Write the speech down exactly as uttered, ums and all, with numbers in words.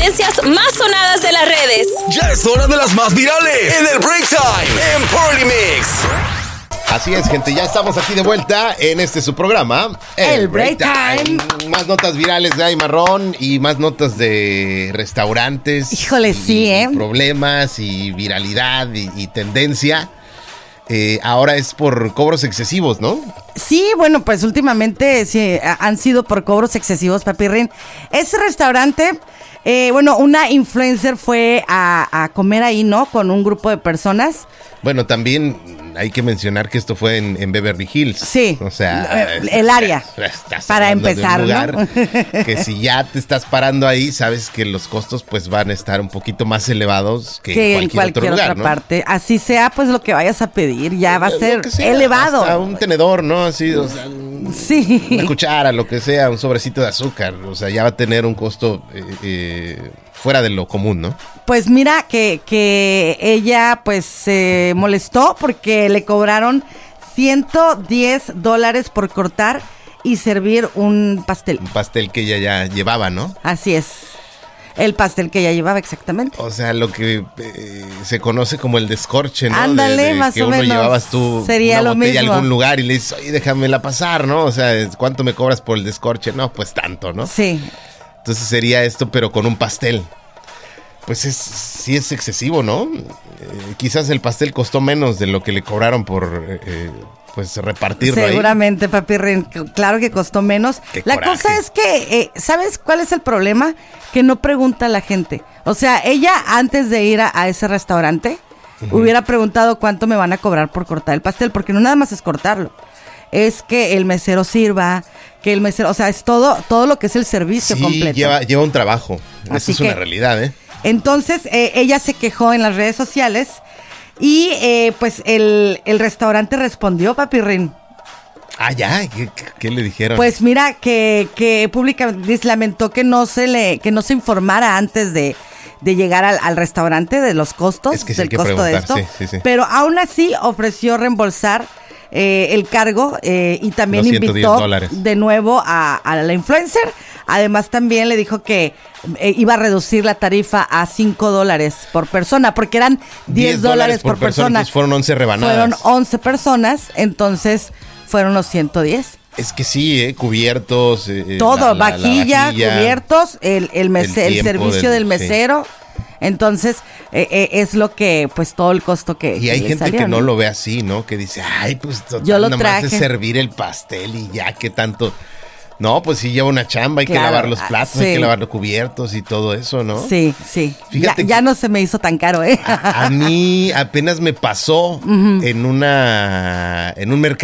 tendencias más sonadas de las redes. Ya es hora de las más virales en el Break Time en Party Mix. Así es, gente, ya estamos aquí de vuelta en este su programa, El, el Break, Break Time. Time. Más notas virales de Ay Marrón y más notas de restaurantes. Híjole, y, sí, ¿eh? Y problemas y viralidad y, y tendencia. Eh, ahora es por cobros excesivos, ¿no? Sí, bueno, pues últimamente sí, han sido por cobros excesivos, Papirrín. Ese restaurante, eh, bueno, una influencer fue a, a comer ahí, ¿no? Con un grupo de personas. Bueno, también hay que mencionar que esto fue en, en Beverly Hills. Sí, o sea, el área, para empezar, lugar, ¿no? Que si ya te estás parando ahí, sabes que los costos pues van a estar un poquito más elevados que, que en cualquier, en cualquier otro lugar, otra ¿no? parte. Así sea, pues lo que vayas a pedir ya va a ser sea, elevado. Hasta un tenedor, ¿no? Así, o sea, sí. Una cuchara, lo que sea, un sobrecito de azúcar. O sea, ya va a tener un costo eh, eh, fuera de lo común, ¿no? Pues mira que, que ella pues se molestó porque le cobraron ciento diez dólares por cortar y servir un pastel. Un pastel que ella ya llevaba, ¿no? Así es. El pastel que ella llevaba, exactamente. O sea, lo que eh, se conoce como el descorche, ¿no? Ándale, de, de más que o uno menos. llevabas tú Sería una lo botella mismo. a algún lugar y le dices, oye, déjamela pasar, ¿no? O sea, ¿cuánto me cobras por el descorche? No, pues tanto, ¿no? Sí. Entonces sería esto, pero con un pastel. Pues es, sí es excesivo, ¿no? Eh, quizás el pastel costó menos de lo que le cobraron por, eh, pues, repartirlo ahí. Seguramente, Papirrín, claro que costó menos. Qué la coraje. cosa es que, eh, ¿sabes cuál es el problema? Que no pregunta a la gente. O sea, ella antes de ir a, a ese restaurante, uh-huh, hubiera preguntado cuánto me van a cobrar por cortar el pastel, porque no nada más es cortarlo. Es que el mesero sirva, que el mesero, o sea, es todo, todo lo que es el servicio sí, completo. Lleva, lleva un trabajo. Eso es que, una realidad, ¿eh? Entonces, eh, ella se quejó en las redes sociales y eh, pues el, el restaurante respondió, Papirrín. Ah, ya, ¿qué, qué le dijeron? Pues mira, que, que públicamente lamentó que no se le, que no se informara antes de, de llegar al, al restaurante de los costos, es que sí del hay que costo de esto. Sí, sí, sí. Pero aún así ofreció reembolsar eh, el cargo eh, y también invitó dólares. de nuevo a, a la influencer. Además también le dijo que eh, iba a reducir la tarifa a cinco dólares por persona, porque eran diez dólares por, por persona. persona. Entonces fueron once rebanadas. Fueron once personas, entonces fueron los ciento diez. Es que sí, ¿eh? Cubiertos. Eh, Todo, la, la, vajilla, la vajilla, cubiertos, el, el, mese, el, el servicio del, del mesero. Sí. Entonces, eh, eh, es lo que, pues, todo el costo que. Y que hay le gente salió, que no, ¿no? lo ve así, ¿no? Que dice, ay, pues, total, yo lo nada traje. más es servir el pastel y ya, que tanto. No, pues sí lleva una chamba, hay claro, que lavar los platos, sí, hay que lavar los cubiertos y todo eso, ¿no? Sí, sí. Fíjate ya, ya no se me hizo tan caro, ¿eh? A, a mí apenas me pasó uh-huh. en una en un mercado.